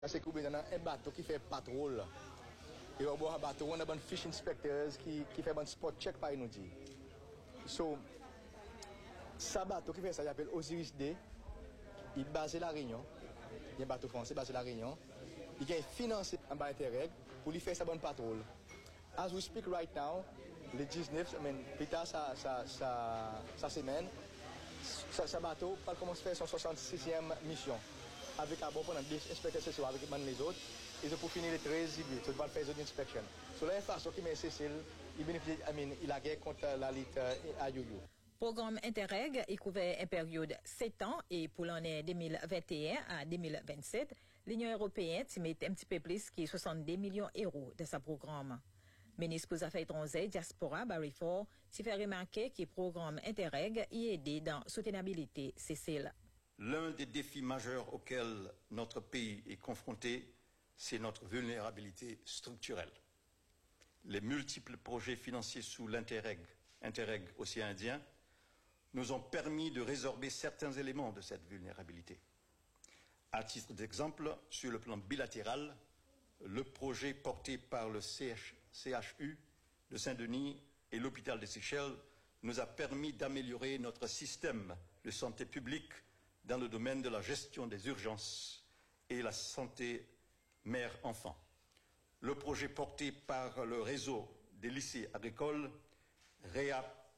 C'est un bateau qui fait patrouille. Et on a un bateau, on a des fish inspectors qui fait un spot check par nous dit. So, ce bateau qui fait ça, il s'appelle Osiris D. Il est basé à La Réunion. Il y a un bateau français basé à La Réunion. Il est financé par Interreg pour lui faire sa bonne patrouille. As we speak right now, le 19, plus tard sa semaine, ce bateau va commencer à faire son 66e mission. Avec un bon pendant 10 inspecteurs sociaux avec les autres, et pour finir les 13 juillet, ça va faire des inspections. Sur la façon qui met Cécile, il bénéficie, il a gagné contre la lutte à Youyou. Programme Interreg est couvert une période 7 ans et pour l'année 2021 à 2027, l'Union européenne met un petit peu plus que 62 millions d'euros de ce programme. Ministre pour les Affaires étrangères Diaspora Barry Ford s'y fait remarquer que le programme Interreg y aide dans la soutenabilité Cécile. L'un des défis majeurs auxquels notre pays est confronté, c'est notre vulnérabilité structurelle. Les multiples projets financiers sous l'Interreg Océan Indien, nous ont permis de résorber certains éléments de cette vulnérabilité. À titre d'exemple, sur le plan bilatéral, le projet porté par le CHU de Saint-Denis et l'hôpital des Seychelles nous a permis d'améliorer notre système de santé publique dans le domaine de la gestion des urgences et la santé mère-enfant. Le projet porté par le réseau des lycées agricoles, REAP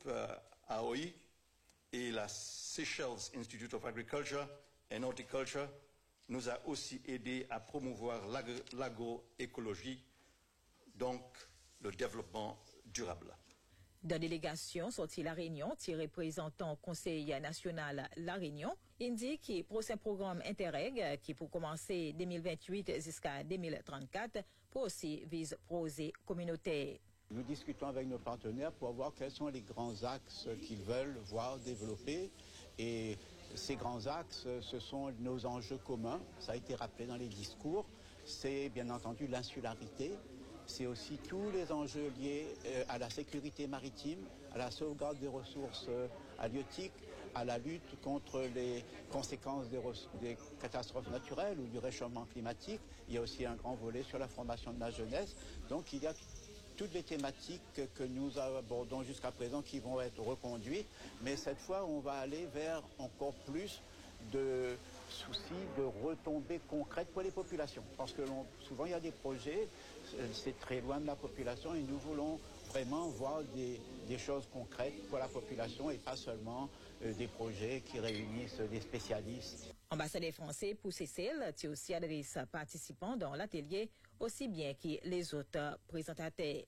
AOI, et la Seychelles Institute of Agriculture and Horticulture nous a aussi aidé à promouvoir l'agroécologie, donc le développement durable. Dans la délégation sortie La Réunion, qui représentant Conseil national La Réunion, indique que le prochain programme Interreg, qui pour commencer 2028 jusqu'à 2034, pour aussi vise projets communautaires. Nous discutons avec nos partenaires pour voir quels sont les grands axes qu'ils veulent voir développer. Et ces grands axes, ce sont nos enjeux communs. Ça a été rappelé dans les discours. C'est bien entendu l'insularité. C'est aussi tous les enjeux liés à la sécurité maritime, à la sauvegarde des ressources halieutiques, à la lutte contre les conséquences des catastrophes naturelles ou du réchauffement climatique. Il y a aussi un grand volet sur la formation de la jeunesse. Donc il y a toutes les thématiques que nous abordons jusqu'à présent qui vont être reconduites. Mais cette fois, on va aller vers encore plus de soucis de retombées concrètes pour les populations. Parce que souvent, il y a des projets, c'est très loin de la population et nous voulons vraiment voir des choses concrètes pour la population et pas seulement des projets qui réunissent des spécialistes. Ambassadeur français pour Cécile, qui aussi adresse participants dans l'atelier, aussi bien que les autres présentateurs.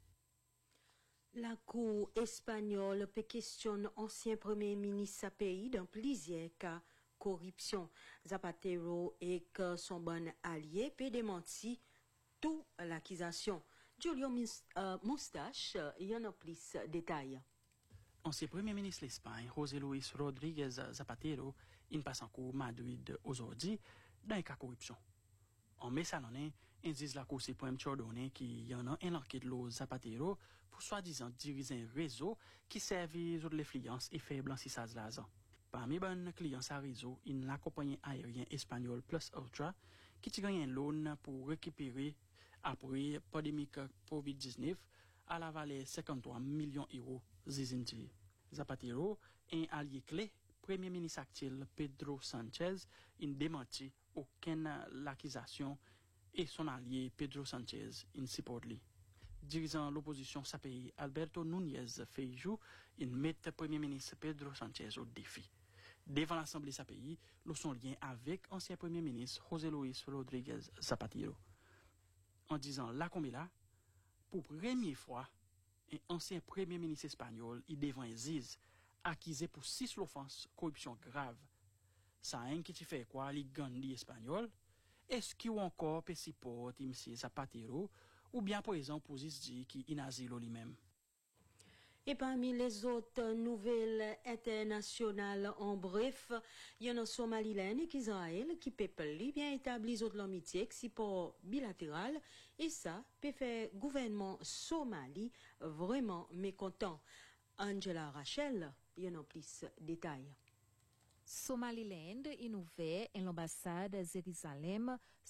La Cour espagnole peut questionner ancien premier ministre à pays dans plusieurs cas corruption. Zapatero et que son bon allié peut démentir toute l'accusation. Julio Moustache, il y en a plus de détails. Ancien Premier ministre d'Espagne, José Luis Rodríguez Zapatero, il passe en cours Madrid aujourd'hui dans un cas de corruption. En mai, ça indice la Cour suprême ordonné qu'il y en a un enquête de Zapatero pour soi-disant diriger un réseau qui servait de l'influence et fait blanchissage d'argent. Parmi les clients à réseau, il y a la compagnie aérienne espagnole Plus Ultra qui a gagné un loan pour récupérer après la pandémie COVID-19 à la valeur de 53 millions d'euros. Zapatero, un allié clé, Premier ministre actuel Pedro Sanchez, il démentit aucune accusation et son allié Pedro Sanchez, il supporte lui. Dirigeant l'opposition sa pays, Alberto Núñez Feijóo, il met le Premier ministre Pedro Sanchez au défi. Devant l'Assemblée sa pays, son lien avec ancien Premier ministre José Luis Rodríguez Zapatero. En disant la combina, pour première fois, un ancien Premier ministre espagnol, il devant un juge, accusé pour 6 offenses, corruption grave. Ça a un qui fait quoi, les Gandhi espagnol? Est-ce qu'il y a encore peut supporter M. Zapatero, ou bien par exemple, pour dire qu'il est asile lui-même? Et parmi les autres nouvelles internationales, en bref, il y en a Somaliland et Israël qui peut bien établir d'autres l'amitié, si pour bilatéral, et ça peut faire gouvernement Somali vraiment mécontent. Angela Rachel, il y en a plus de détails. Somaliland inouve en l'ambassade à Jérusalem